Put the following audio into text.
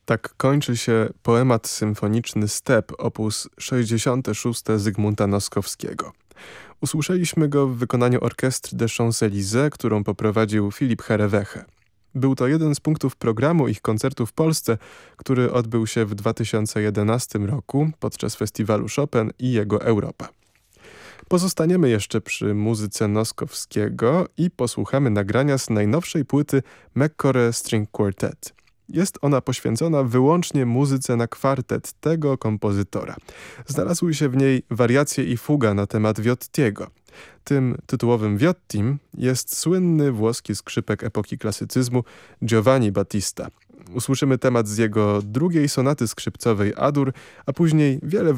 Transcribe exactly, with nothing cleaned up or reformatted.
Tak kończy się poemat symfoniczny Step op. sześćdziesiąty szósty Zygmunta Noskowskiego. Usłyszeliśmy go w wykonaniu Orchestre des Champs-Élysées, którą poprowadził Filip Herreweche. Był to jeden z punktów programu ich koncertu w Polsce, który odbył się w dwa tysiące jedenastym roku podczas festiwalu Chopin i jego Europa. Pozostaniemy jeszcze przy muzyce Noskowskiego i posłuchamy nagrania z najnowszej płyty McCore String Quartet. Jest ona poświęcona wyłącznie muzyce na kwartet tego kompozytora. Znalazły się w niej wariacje i fuga na temat Viottiego. Tym tytułowym Viottim jest słynny włoski skrzypek epoki klasycyzmu Giovanni Battista. Usłyszymy temat z jego drugiej sonaty skrzypcowej Adur, a później wiele